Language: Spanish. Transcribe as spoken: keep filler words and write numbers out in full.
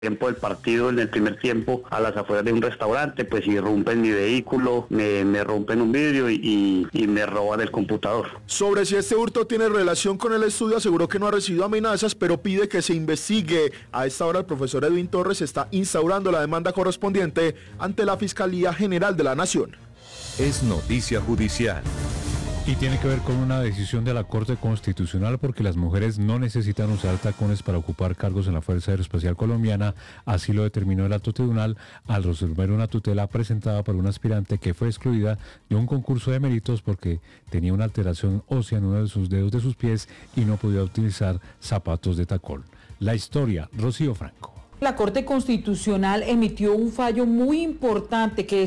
tiempo del partido, en el primer tiempo, a las afueras de un restaurante, pues irrumpen mi vehículo, me, me rompen un vidrio y, y, y me roban el computador. Sobre si este hurto tiene relación con el estudio, aseguró que no ha recibido amenazas, pero pide que se investigue. A esta hora el profesor Edwin Torres está instaurando la demanda correspondiente ante la Fiscalía General de la Nación. Es noticia judicial. Y tiene que ver con una decisión de la Corte Constitucional porque las mujeres no necesitan usar tacones para ocupar cargos en la Fuerza Aeroespacial Colombiana. Así lo determinó el alto tribunal al resolver una tutela presentada por una aspirante que fue excluida de un concurso de méritos porque tenía una alteración ósea en uno de sus dedos de sus pies y no podía utilizar zapatos de tacón. La historia, Rocío Franco. La Corte Constitucional emitió un fallo muy importante que